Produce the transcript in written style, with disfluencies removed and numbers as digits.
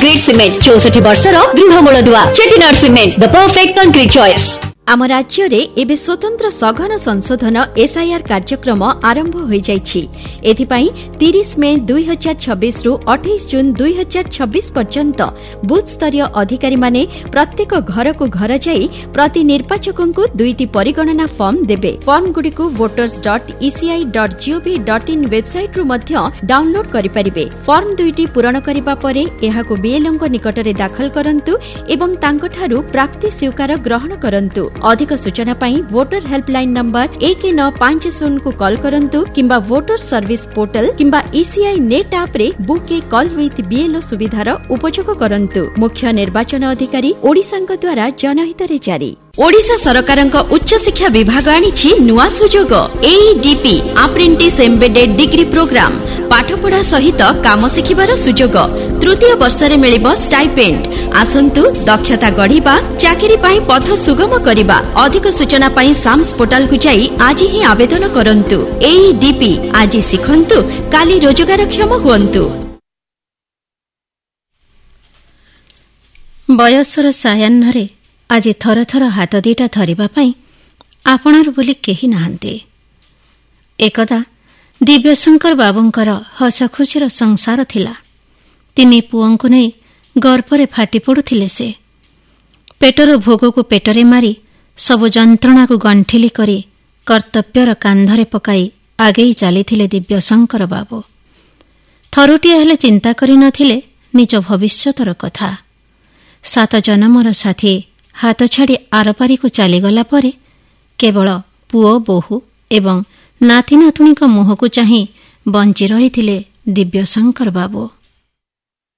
Grade cement 64 वर्षर दृढ़ मूलदुआ Chettinad cement the perfect concrete choice. आम राज्य रे एबे स्वतंत्र सघन संशोधन एसआईआर कार्यक्रम आरंभ हो जाइछि। एथिपाई 30 मे 2026 रु 28 जून 2026 पर्यंत बूथ स्तरीय अधिकारी माने प्रत्येक घर को घर जाई प्रति निर्वाचकों को 2टी परिगणना फॉर्म देबे। फॉर्म गुडी को voters.eci.gov.in वेबसाइट रु मध्य डाउनलोड करि परिबे। फॉर्म 2टी पूरण करिबा परे एहाको बीएलओ को निकट रे दाखल करंतु एवं तांकठारु प्राप्ति स्वीकार ग्रहण करंतु। अधिक सूचना पाई वोटर हेल्पलाइन नंबर 1950 को कॉल करंतु किंबा वोटर सर्विस पोर्टल किंबा ईसीआई नेट ऐप रे book A call with BLO सुविधार उपयोग करंतु। मुख्य निर्वाचन अधिकारी ओडिसांक द्वारा जनहित रे जारी। ओडिशा सरकारक उच्च शिक्षा विभाग आनिछि नुआ सुजोग एईडीपी अप्रेंटिस एम्बेडेड डिग्री प्रोग्राम। पाठपढ़ा सहित काम शिखिबार सुजोग। तृतीय वर्ष रे मिलिबो स्टाइपेंड। आसंतु दक्षता गढ़िबा चाकरी पाई पथ सुगम करिबा। अधिक सूचना पाई साम्स पोर्टल को जाई आज ही आवेदन करंतु। एईडीपी आज शिखंतु काली रोजगारक्षम हुअन्तु। बयसर सायान्नरे आज थर थर हाथ दीटा धरिबा पाई आपणार बोली केही नाहांती। एकदा दिव्यशंकर बाबूंकर हस खुशीर संसार थिला। तिनी पुओंकु नै गर्भरे फाटी पड़ुथिले। से पेटर भोग को पेटरे मारी सबु जंत्रणा को गंठिली करी कर्तव्यर कांधरे पकाई आगेई चलीथिले दिव्यशंकर बाबू। थरुटिया हेले चिंता करि नथिले निज भविष्यतर कथा। 7 जन्मर साथी हाथ छाड़ी आरपारी को चलीगला परे केवल पुओ बोहू एवं नाती नातुणी मुह को चाही बंची रही दिव्यशंकर बाबू।